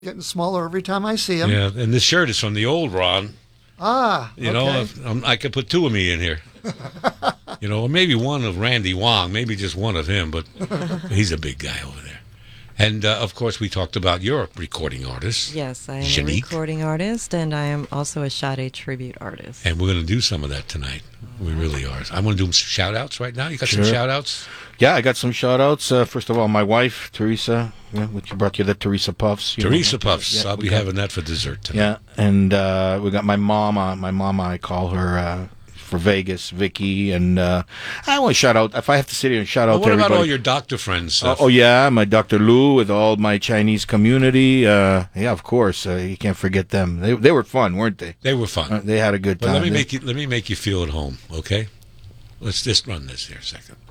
Getting smaller every time I see him. Yeah, and this shirt is from the old Ron. Ah, You know, I could put two of me in here. You know, or maybe one of Randy Wong, maybe just one of him, but he's a big guy over there. And, of course, we talked about your recording artist. Yes, I am Janique. a recording artist, and I am also a Sade tribute artist. And we're going to do some of that tonight. We really are. I want to do some shout-outs right now. You got some shout-outs? Yeah, I got some shout-outs. First of all, my wife, Teresa, which brought you the Teresa Puffs. Teresa Puffs. I'll be having that for dessert tonight. Yeah, and we got my mama. My mama, I call her for Vegas, Vicky, and I want to shout out. If I have to sit here and shout out to everybody. What about all your doctor friends? Yeah, my Dr. Lou with all my Chinese community. Yeah, of course, you can't forget them. They were fun, weren't they? They were fun. They had a good time. But let me make you feel at home, okay? Let's just run this here a second.